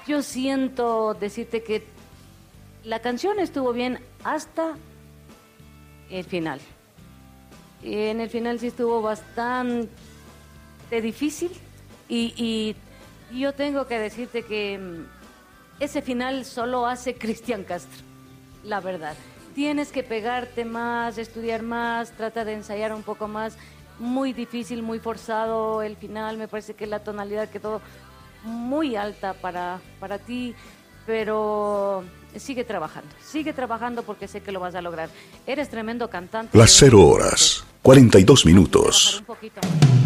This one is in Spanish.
Yo siento decirte que la canción estuvo bien hasta el final. Y en el final sí estuvo bastante difícil y yo tengo que decirte que ese final solo hace Cristian Castro, la verdad. Tienes que pegarte más, estudiar más, trata de ensayar un poco más. Muy difícil, muy forzado el final, me parece que la tonalidad quedó muy alta para ti, pero sigue trabajando porque sé que lo vas a lograr. Eres tremendo cantante. Las 0 horas, 42 minutos.